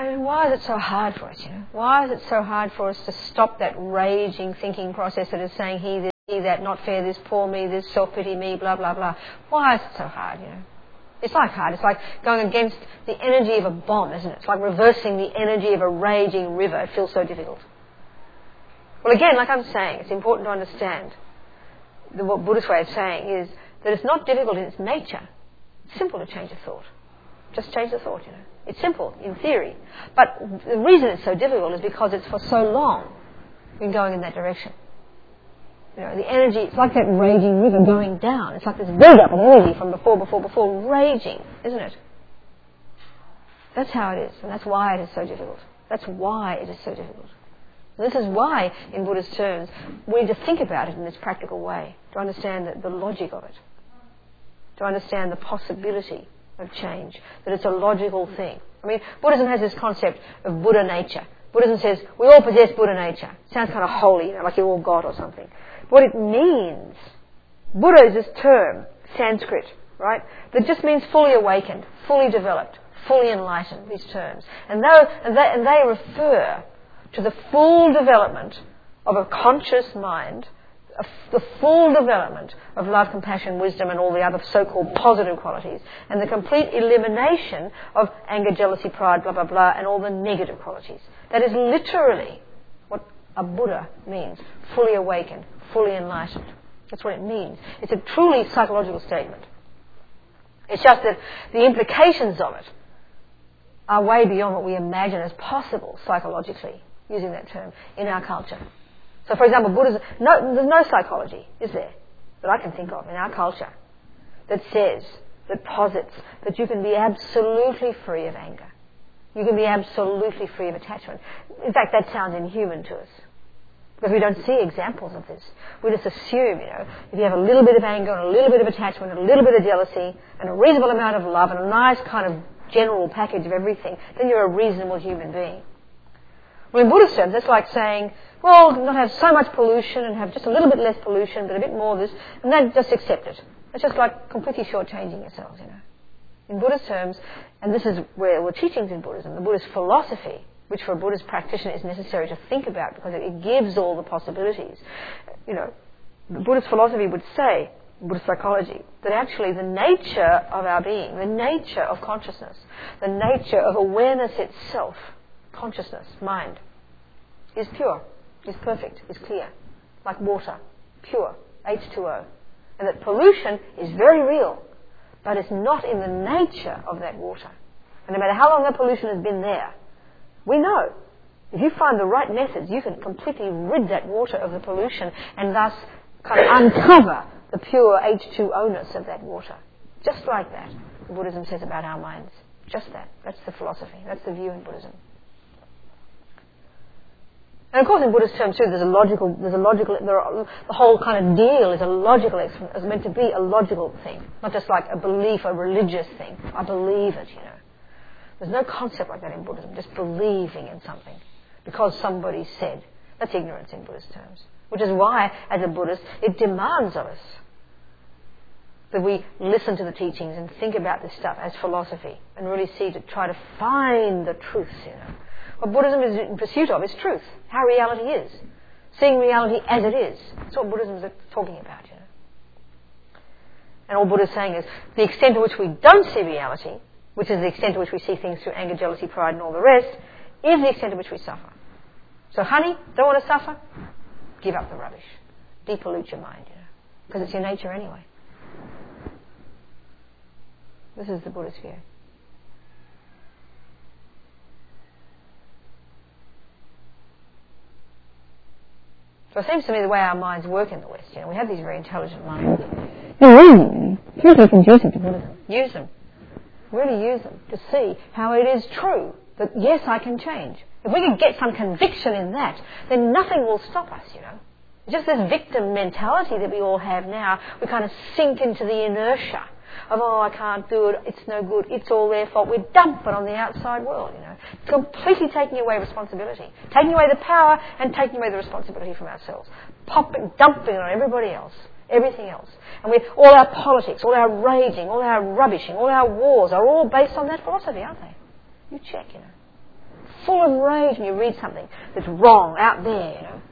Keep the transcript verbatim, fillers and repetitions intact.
I mean, why is it so hard for us, you know? Why is it so hard for us to stop that raging thinking process that is saying he this, he that, not fair this, poor me, this, self-pity me, blah, blah, blah? Why is it so hard, you know? It's like hard. It's like going against the energy of a bomb, isn't it? It's like reversing the energy of a raging river. It feels so difficult. Well, again, like I'm saying, it's important to understand the what Buddhist way of saying is that it's not difficult in its nature. It's simple to change a thought. Just change the thought, you know. It's simple in theory. But the reason it's so difficult is because it's for so long been going in that direction. You know, the energy, it's like that raging river going down. It's like this build-up of energy from before, before, before, raging, isn't it? That's how it is, and that's why it is so difficult. That's why it is so difficult. And this is why, in Buddhist terms, we need to think about it in this practical way, to understand the, the logic of it, to understand the possibility of change, that it's a logical thing. I mean, Buddhism has this concept of Buddha nature. Buddhism says, we all possess Buddha nature. Sounds kind of holy, you know, like you're all God or something. What it means, Buddha is this term, Sanskrit, right, that just means fully awakened, fully developed, fully enlightened, these terms. And, though, and, they, and they refer to the full development of a conscious mind, a, the full development of love, compassion, wisdom and all the other so-called positive qualities, and the complete elimination of anger, jealousy, pride, blah, blah, blah, and all the negative qualities. That is literally what a Buddha means, fully awakened, fully enlightened. That's what it means. It's a truly psychological statement. It's just that the implications of it are way beyond what we imagine as possible psychologically, using that term, in our culture. So, for example, Buddhism, no, there's no psychology, is there, that I can think of in our culture that says, that posits that you can be absolutely free of anger. You can be absolutely free of attachment. In fact, that sounds inhuman to us, because we don't see examples of this. We just assume, you know, if you have a little bit of anger and a little bit of attachment and a little bit of jealousy and a reasonable amount of love and a nice kind of general package of everything, then you're a reasonable human being. Well, in Buddhist terms, that's like saying, well, not have so much pollution and have just a little bit less pollution, but a bit more of this, and then just accept it. It's just like completely shortchanging yourselves, you know. In Buddhist terms, and this is where the teachings in Buddhism, the Buddhist philosophy, which for a Buddhist practitioner is necessary to think about because it gives all the possibilities. You know, the Buddhist philosophy would say, Buddhist psychology, that actually the nature of our being, the nature of consciousness, the nature of awareness itself, consciousness, mind, is pure, is perfect, is clear, like water, pure, H two O. And that pollution is very real, but it's not in the nature of that water. And no matter how long that pollution has been there, we know, if you find the right methods, you can completely rid that water of the pollution and thus kind of uncover the pure H two O-ness of that water. Just like that, Buddhism says about our minds. Just that. That's the philosophy. That's the view in Buddhism. And of course, in Buddhist terms too, there's a logical, there's a logical, there are, the whole kind of deal is a logical, is meant to be a logical thing, not just like a belief, a religious thing. I believe it, you know. There's no concept like that in Buddhism, just believing in something because somebody said. That's ignorance in Buddhist terms. Which is why, as a Buddhist, it demands of us that we listen to the teachings and think about this stuff as philosophy and really see to try to find the truth, you know. What Buddhism is in pursuit of is truth, how reality is. Seeing reality as it is. That's what Buddhism is talking about, you know. And all Buddha is saying is the extent to which we don't see reality, which is the extent to which we see things through anger, jealousy, pride and all the rest, is the extent to which we suffer. So, honey, don't want to suffer? Give up the rubbish. Depollute your mind, you know, because it's your nature anyway. This is the Buddhist view. So it seems to me the way our minds work in the West, you know, we have these very intelligent minds. And really, can use them to Buddhism. Use them. Really use them to see how it is true that, yes, I can change. If we can get some conviction in that, then nothing will stop us, you know. It's just this victim mentality that we all have now. We kind of sink into the inertia of, oh, I can't do it, it's no good, it's all their fault. We dump it on the outside world, you know. It's completely taking away responsibility. Taking away the power and taking away the responsibility from ourselves. Popping, dumping it on everybody else. Everything else. And we, all our politics, all our raging, all our rubbishing, all our wars are all based on that philosophy, aren't they? You check, you know. full of rage when you read something that's wrong out there, you know.